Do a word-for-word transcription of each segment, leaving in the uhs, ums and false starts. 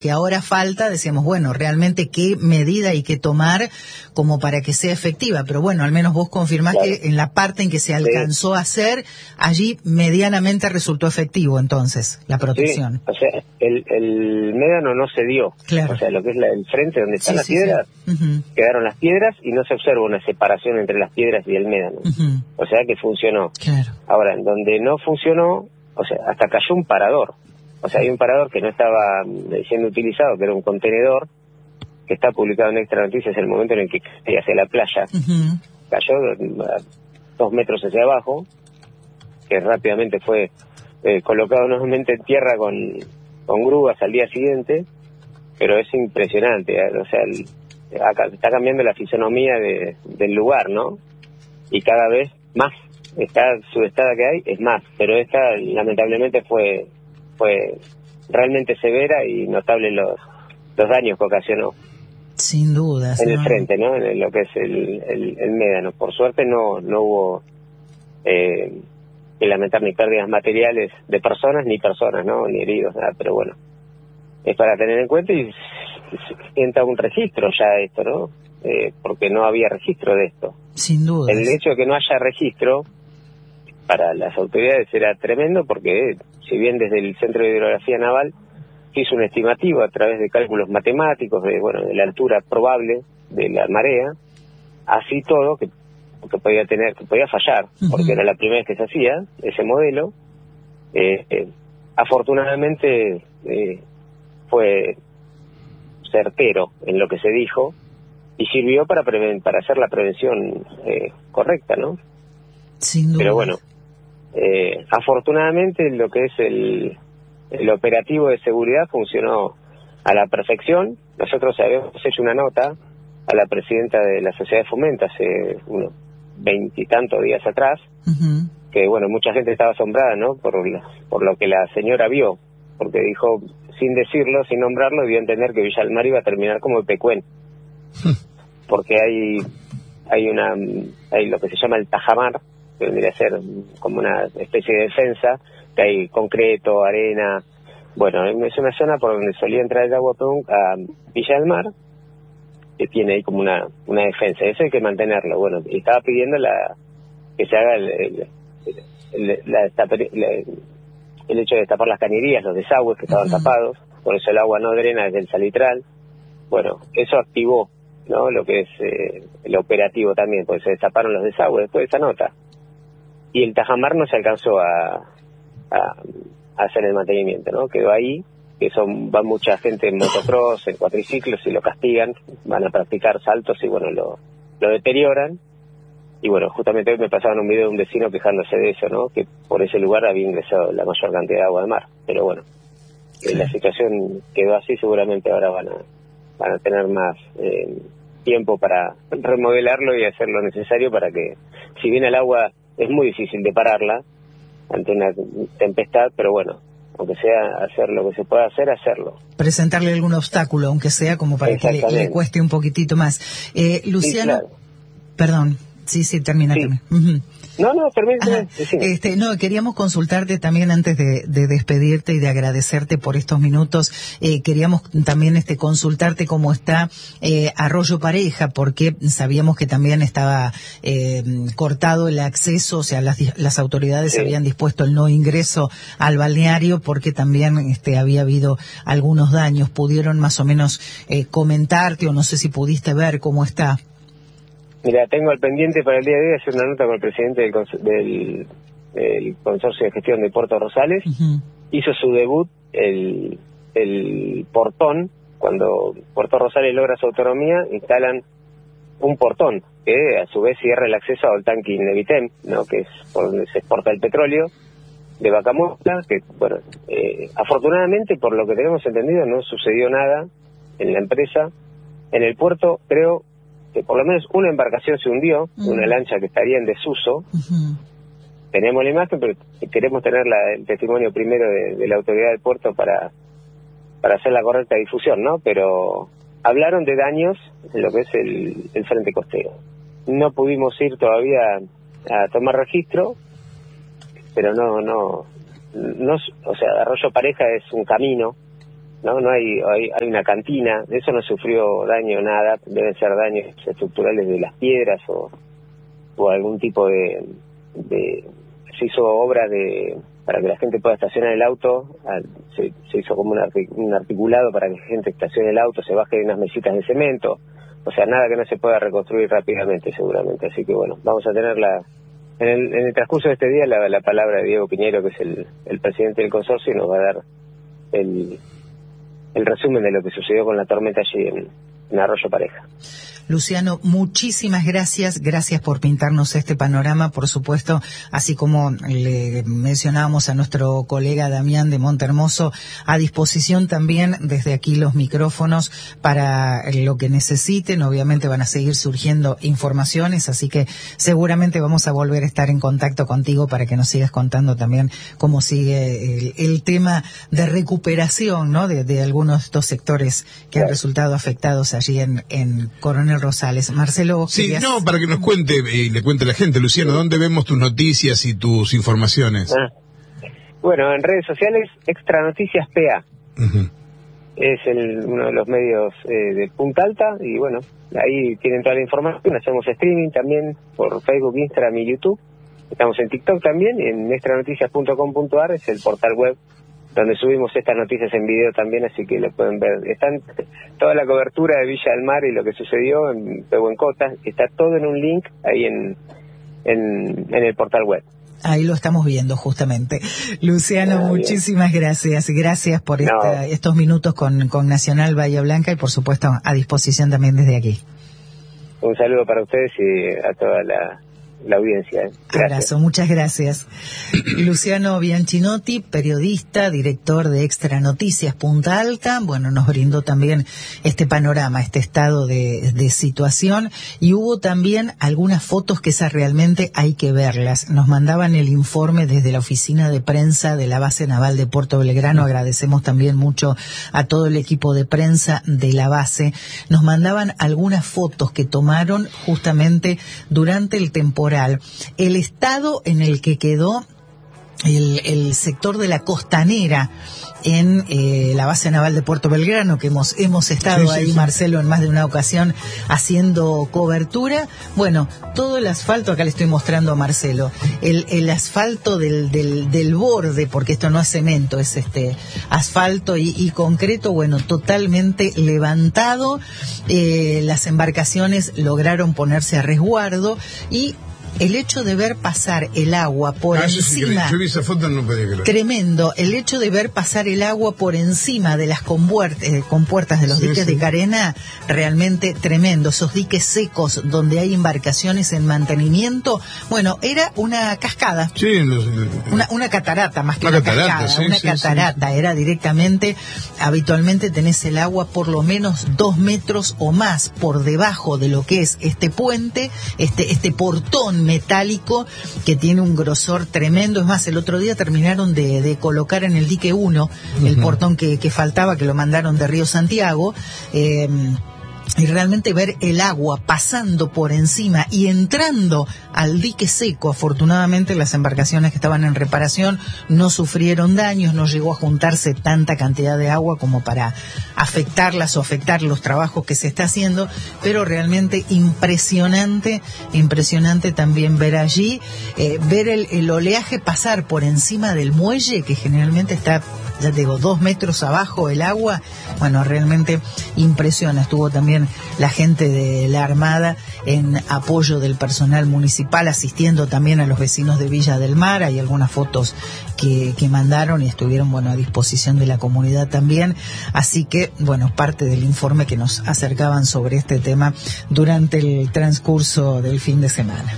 que ahora falta, decíamos, bueno, realmente qué medida hay que tomar como para que sea efectiva, pero bueno, al menos vos confirmás claro. que en la parte en que se alcanzó sí. a hacer, allí medianamente resultó efectivo entonces la protección. Sí, o sea, el, el médano no se dio, claro. o sea, lo que es la, el frente donde están sí, las sí, piedras, sí. Uh-huh. quedaron las piedras y no se observa una separación entre las piedras y el médano, uh-huh. o sea que funcionó. Claro. Ahora, en donde no funcionó, o sea, hasta cayó un parador. O sea, hay un parador que no estaba siendo utilizado, que era un contenedor, que está publicado en Extra Noticias en el momento en el que caía hacia la playa. Uh-huh. Cayó a dos metros hacia abajo, que rápidamente fue eh, colocado nuevamente en tierra con, con grúas al día siguiente, pero es impresionante, ¿eh? O sea, el, acá, está cambiando la fisonomía de, del lugar, ¿no? Y cada vez más, está subestada que hay, es más, pero esta lamentablemente fue... fue realmente severa y notable los los daños que ocasionó. Sin duda. En ¿no? el frente, ¿no? En lo que es el, el, el médano. Por suerte no no hubo eh, que lamentar ni pérdidas materiales de personas, ni personas, ¿no? Ni heridos, nada, pero bueno. Es para tener en cuenta y entra un registro ya esto, ¿no? Eh, porque no había registro de esto. Sin duda. El hecho de que no haya registro para las autoridades era tremendo porque, si bien desde el Centro de Hidrografía Naval se hizo un estimativo a través de cálculos matemáticos de bueno de la altura probable de la marea, así todo que, que podía tener que podía fallar, uh-huh. porque era la primera vez que se hacía ese modelo. Eh, eh, afortunadamente eh, fue certero en lo que se dijo y sirvió para preven- para hacer la prevención eh, correcta, ¿no? Sin duda. Pero bueno. Eh, afortunadamente lo que es el, el operativo de seguridad funcionó a la perfección. Nosotros habíamos hecho una nota a la presidenta de la Sociedad de Fomento hace unos veintitantos días atrás, uh-huh. que bueno, mucha gente estaba asombrada, ¿no? Por, la, por lo que la señora vio, porque dijo, sin decirlo, sin nombrarlo, debió entender que Villa del Mar iba a terminar como Pecuén, porque hay hay una hay lo que se llama el tajamar, que vendría a ser como una especie de defensa, que hay concreto, arena, bueno, es una zona por donde solía entrar el agua a Villa del Mar, que tiene ahí como una una defensa, eso hay que mantenerlo, bueno, y estaba pidiendo la que se haga el el, el, la, la, el hecho de tapar las cañerías, los desagües que estaban uh-huh. tapados, por eso el agua no drena desde el salitral, bueno, eso activó, ¿no? Lo que es eh, el operativo también, porque se destaparon los desagües después de esa nota. Y el tajamar no se alcanzó a, a, a hacer el mantenimiento, ¿no? Quedó ahí, que son va mucha gente en motocross, en cuatriciclos, y lo castigan, van a practicar saltos y bueno, lo, lo deterioran. Y bueno, justamente hoy me pasaban un video de un vecino quejándose de eso, ¿no? Que por ese lugar había ingresado la mayor cantidad de agua de mar. Pero bueno, sí. La situación quedó así, seguramente ahora van a, van a tener más eh, tiempo para remodelarlo y hacer lo necesario para que, si bien el agua es muy difícil de pararla ante una tempestad, pero bueno, aunque sea hacer lo que se pueda hacer, hacerlo. Presentarle algún obstáculo, aunque sea como para que le, le cueste un poquitito más. Eh, Luciano, sí, claro. Perdón, sí, sí, termina. Sí. termina. Uh-huh. No, no, permíteme. Este, no, queríamos consultarte también antes de, de despedirte y de agradecerte por estos minutos. Eh, queríamos también este consultarte cómo está eh, Arroyo Pareja, porque sabíamos que también estaba eh, cortado el acceso, o sea, las, las autoridades sí. habían dispuesto el no ingreso al balneario porque también este, había habido algunos daños. ¿Pudieron más o menos eh, comentarte o no sé si pudiste ver cómo está? Mira, tengo al pendiente para el día de hoy hacer una nota con el presidente del, cons- del, del Consorcio de Gestión de Puerto Rosales. Uh-huh. Hizo su debut el, el portón. Cuando Puerto Rosales logra su autonomía, instalan un portón que a su vez cierra el acceso al tanque Nevitem, ¿no? Que es por donde se exporta el petróleo de Vaca Muerta, que bueno, eh, afortunadamente, por lo que tenemos entendido, no sucedió nada en la empresa. En el puerto, creo que por lo menos una embarcación se hundió, uh-huh. una lancha que estaría en desuso. Uh-huh. Tenemos la imagen, pero queremos tener la, el testimonio primero de, de la autoridad del puerto para para hacer la correcta difusión, ¿no? Pero hablaron de daños en lo que es el, el frente costero. No pudimos ir todavía a, a tomar registro, pero no, no, no, o sea, Arroyo Pareja es un camino ¿no? No hay, hay hay una cantina, de eso no sufrió daño nada, deben ser daños estructurales de las piedras o, o algún tipo de, de se hizo obra de para que la gente pueda estacionar el auto, se, se hizo como un, artic, un articulado para que la gente estacione el auto, se baje de unas mesitas de cemento, o sea, nada que no se pueda reconstruir rápidamente seguramente, así que bueno, vamos a tener la en el, en el transcurso de este día la, la palabra de Diego Piñero, que es el, el presidente del consorcio, y nos va a dar el el resumen de lo que sucedió con la tormenta allí en, en Arroyo Pareja. Luciano, muchísimas gracias, gracias por pintarnos este panorama, por supuesto, así como le mencionábamos a nuestro colega Damián de Montehermoso, a disposición también desde aquí los micrófonos para lo que necesiten. Obviamente van a seguir surgiendo informaciones, así que seguramente vamos a volver a estar en contacto contigo para que nos sigas contando también cómo sigue el, el tema de recuperación, ¿no?, de, de algunos de estos sectores que han resultado afectados allí en, en Coronel Rosales. Marcelo. Sí, ¿querías? no, para que nos cuente y le cuente a la gente, Luciano, ¿dónde vemos tus noticias y tus informaciones? Ah. Bueno, en redes sociales, Extra Noticias P A. Uh-huh. Es el, uno de los medios eh, de Punta Alta, y bueno, ahí tienen toda la información. Hacemos streaming también por Facebook, Instagram y YouTube. Estamos en TikTok también, y en extranoticias punto com punto a r es el portal web donde subimos estas noticias en video también, así que lo pueden ver. Están toda la cobertura de Villa del Mar y lo que sucedió en Pehuencota, está todo en un link ahí en, en, en el portal web. Ahí lo estamos viendo justamente. Luciano, ah, muchísimas bien. gracias. Gracias por esta, no. estos minutos con, con Nacional Bahía Blanca, y por supuesto a disposición también desde aquí. Un saludo para ustedes y a toda la... la audiencia. ¿eh? Abrazo, muchas gracias. Luciano Bianchinotti, periodista, director de Extra Noticias Punta Alta, bueno, nos brindó también este panorama, este estado de, de situación, y hubo también algunas fotos que esas realmente hay que verlas. Nos mandaban el informe desde la oficina de prensa de la base naval de Puerto Belgrano, agradecemos también mucho a todo el equipo de prensa de la base. Nos mandaban algunas fotos que tomaron justamente durante el temporal. El estado en el que quedó el, el sector de la costanera en eh, la base naval de Puerto Belgrano, que hemos hemos estado sí, ahí, sí, sí. Marcelo, en más de una ocasión haciendo cobertura. Bueno, todo el asfalto, acá le estoy mostrando a Marcelo, el, el asfalto del, del, del borde, porque esto no es cemento, es este asfalto y, y concreto, bueno, totalmente levantado. Eh, las embarcaciones lograron ponerse a resguardo, y el hecho de ver pasar el agua por ah, encima, yo vi esa foto, no podía creer. Tremendo, el hecho de ver pasar el agua por encima de las compuertas, eh, compuertas de los sí, diques sí. de Carena, realmente tremendo. Esos diques secos donde hay embarcaciones en mantenimiento, bueno, era una cascada, sí, los, una, una catarata más que una, una catarata, cascada, sí, una sí, catarata, sí. Era directamente, habitualmente tenés el agua por lo menos dos metros o más por debajo de lo que es este puente, este, este portón metálico que tiene un grosor tremendo. Es más, el otro día terminaron de, de colocar en el dique uno uh-huh. el portón que, que faltaba, que lo mandaron de Río Santiago, eh, y realmente ver el agua pasando por encima y entrando al dique seco. Afortunadamente las embarcaciones que estaban en reparación no sufrieron daños, no llegó a juntarse tanta cantidad de agua como para afectarlas o afectar los trabajos que se está haciendo, pero realmente impresionante, impresionante también ver allí, eh, ver el, el oleaje pasar por encima del muelle, que generalmente está, ya te digo, dos metros abajo el agua. Bueno, realmente impresiona. Estuvo también la gente de la Armada en apoyo del personal municipal, asistiendo también a los vecinos de Villa del Mar. Hay algunas fotos que, que mandaron y estuvieron, bueno, a disposición de la comunidad también. Así que, bueno, parte del informe que nos acercaban sobre este tema durante el transcurso del fin de semana.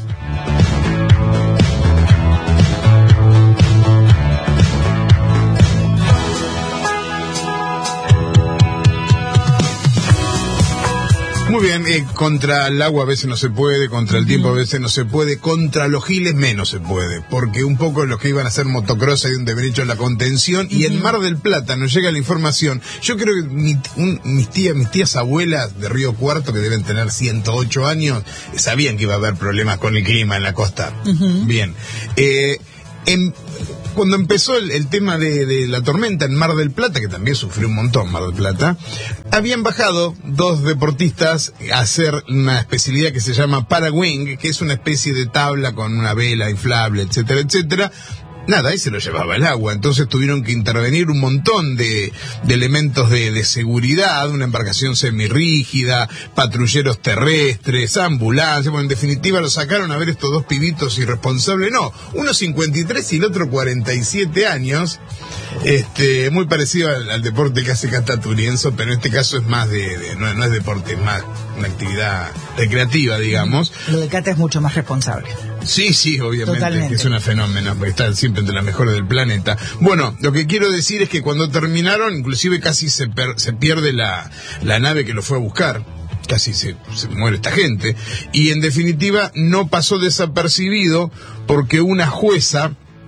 Muy bien, eh, contra el agua a veces no se puede, contra el tiempo a veces no se puede, contra los giles menos se puede, porque un poco los que iban a hacer motocross hay un derecho a la contención, y en Mar del Plata nos llega la información. Yo creo que mi, un, mis tías, mis tías abuelas de Río Cuarto, que deben tener ciento ocho años, sabían que iba a haber problemas con el clima en la costa. Uh-huh. Bien. Eh, En, cuando empezó el, el tema de, de la tormenta en Mar del Plata, que también sufrió un montón Mar del Plata, habían bajado dos deportistas a hacer una especialidad que se llama paragwing, que es una especie de tabla con una vela inflable, etcétera, etcétera. Nada, ahí se lo llevaba el agua, entonces tuvieron que intervenir un montón de, de elementos de, de seguridad, una embarcación semirrígida, patrulleros terrestres, ambulancias, bueno, en definitiva lo sacaron a ver estos dos pibitos irresponsables, no, uno cincuenta y tres y el otro cuarenta y siete años, este, muy parecido al, al deporte que hace Cata Turienzo, pero en este caso es más de, de no, no es deporte, es más una actividad recreativa, digamos. Lo de Cata es mucho más responsable. Sí, sí, obviamente, Totalmente. que es una fenómeno, porque está siempre entre las mejores del planeta. Bueno, lo que quiero decir es que cuando terminaron, inclusive casi se, per, se pierde la, la nave que lo fue a buscar, casi se, se muere esta gente, y en definitiva no pasó desapercibido porque una jueza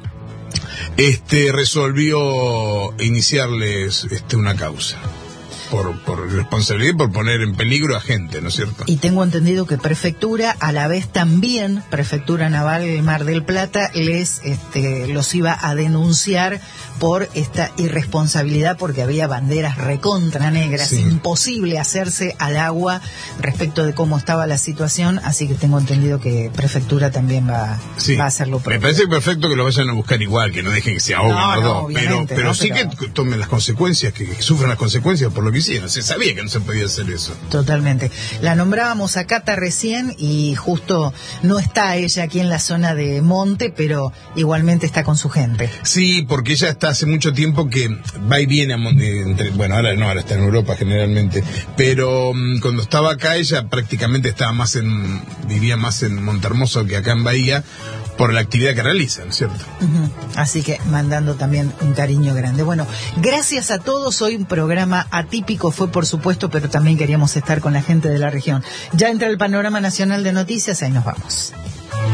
este resolvió iniciarles este una causa. Por, por responsabilidad y por poner en peligro a gente, ¿no es cierto? Y tengo entendido que Prefectura, a la vez también, Prefectura Naval de Mar del Plata, les este, los iba a denunciar por esta irresponsabilidad, porque había banderas recontra negras, sí. Imposible hacerse al agua respecto de cómo estaba la situación, así que tengo entendido que Prefectura también va, sí. va a hacerlo propio. Me parece perfecto que lo vayan a buscar igual, que no dejen que se ahoguen no, los no, dos, pero, pero no, sí pero... que tomen las consecuencias, que, que sufran las consecuencias por lo que hicieron. Se sabía que no se podía hacer eso. Totalmente. La nombrábamos a Cata recién y justo no está ella aquí en la zona de Monte, pero igualmente está con su gente. Sí, porque ella está hace mucho tiempo que va y viene a Monte, entre, bueno, ahora no, ahora está en Europa generalmente, pero um, cuando estaba acá ella prácticamente estaba más en, vivía más en Montehermoso que acá en Bahía, por la actividad que realizan, ¿cierto? Uh-huh. Así que mandando también un cariño grande. Bueno, gracias a todos. Hoy un programa atípico fue, por supuesto, pero también queríamos estar con la gente de la región. Ya entra el panorama nacional de noticias, ahí nos vamos.